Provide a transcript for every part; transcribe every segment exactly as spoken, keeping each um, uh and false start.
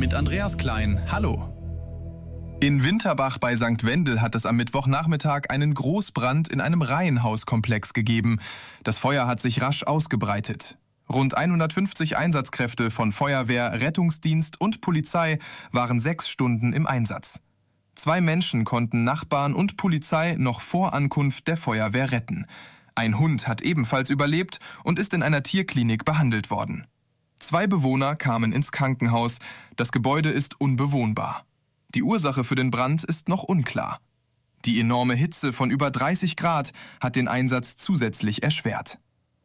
mit Andreas Klein. Hallo. In Winterbach bei Sankt Wendel hat es am Mittwochnachmittag einen Großbrand in einem Reihenhauskomplex gegeben. Das Feuer hat sich rasch ausgebreitet. Rund hundertfünfzig Einsatzkräfte von Feuerwehr, Rettungsdienst und Polizei waren sechs Stunden im Einsatz. Zwei Menschen konnten Nachbarn und Polizei noch vor Ankunft der Feuerwehr retten. Ein Hund hat ebenfalls überlebt und ist in einer Tierklinik behandelt worden. Zwei Bewohner kamen ins Krankenhaus. Das Gebäude ist unbewohnbar. Die Ursache für den Brand ist noch unklar. Die enorme Hitze von über dreißig Grad hat den Einsatz zusätzlich erschwert.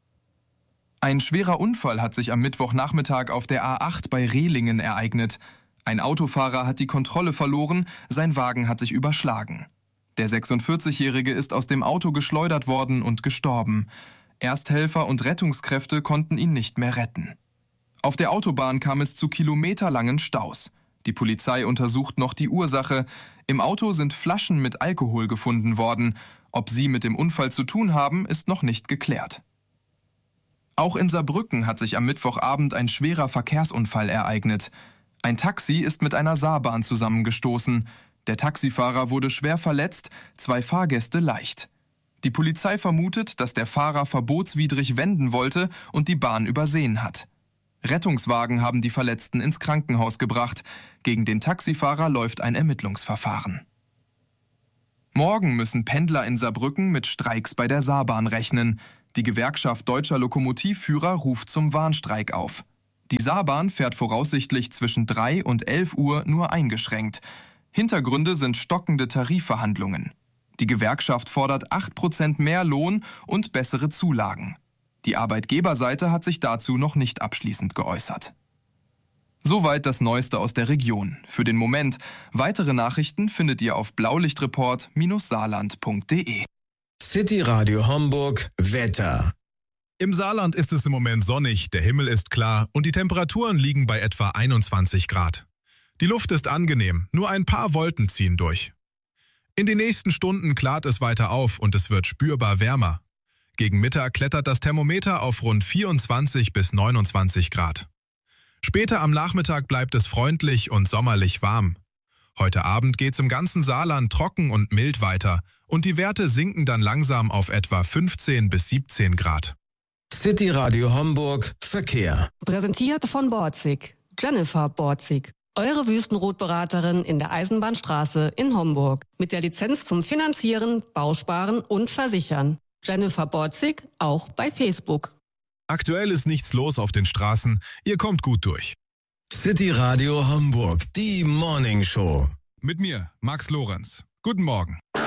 Ein schwerer Unfall hat sich am Mittwochnachmittag auf der A acht bei Rehlingen ereignet. Ein Autofahrer hat die Kontrolle verloren, sein Wagen hat sich überschlagen. Der sechsundvierzigjährige ist aus dem Auto geschleudert worden und gestorben. Ersthelfer und Rettungskräfte konnten ihn nicht mehr retten. Auf der Autobahn kam es zu kilometerlangen Staus. Die Polizei untersucht noch die Ursache. Im Auto sind Flaschen mit Alkohol gefunden worden. Ob sie mit dem Unfall zu tun haben, ist noch nicht geklärt. Auch in Saarbrücken hat sich am Mittwochabend ein schwerer Verkehrsunfall ereignet. Ein Taxi ist mit einer Saarbahn zusammengestoßen. Der Taxifahrer wurde schwer verletzt, zwei Fahrgäste leicht. Die Polizei vermutet, dass der Fahrer verbotswidrig wenden wollte und die Bahn übersehen hat. Rettungswagen haben die Verletzten ins Krankenhaus gebracht. Gegen den Taxifahrer läuft ein Ermittlungsverfahren. Morgen müssen Pendler in Saarbrücken mit Streiks bei der Saarbahn rechnen. Die Gewerkschaft Deutscher Lokomotivführer ruft zum Warnstreik auf. Die Saarbahn fährt voraussichtlich zwischen drei und elf Uhr nur eingeschränkt. Hintergründe sind stockende Tarifverhandlungen. Die Gewerkschaft fordert acht Prozent mehr Lohn und bessere Zulagen. Die Arbeitgeberseite hat sich dazu noch nicht abschließend geäußert. Soweit das Neueste aus der Region. Für den Moment. Weitere Nachrichten findet ihr auf blaulichtreport Bindestrich saarland Punkt de. City Radio Homburg Wetter. Im Saarland ist es im Moment sonnig, der Himmel ist klar und die Temperaturen liegen bei etwa einundzwanzig Grad. Die Luft ist angenehm, nur ein paar Wolken ziehen durch. In den nächsten Stunden klart es weiter auf und es wird spürbar wärmer. Gegen Mittag klettert das Thermometer auf rund vierundzwanzig bis neunundzwanzig Grad. Später am Nachmittag bleibt es freundlich und sommerlich warm. Heute Abend geht's im ganzen Saarland trocken und mild weiter und die Werte sinken dann langsam auf etwa fünfzehn bis siebzehn Grad. City Radio Homburg Verkehr. Präsentiert von Borzig. Jennifer Borzig. Eure Wüstenrotberaterin in der Eisenbahnstraße in Homburg. Mit der Lizenz zum Finanzieren, Bausparen und Versichern. Jennifer Borzig, auch bei Facebook. Aktuell ist nichts los auf den Straßen. Ihr kommt gut durch. City Radio Homburg, die Morning Show. Mit mir, Max Lorenz. Guten Morgen.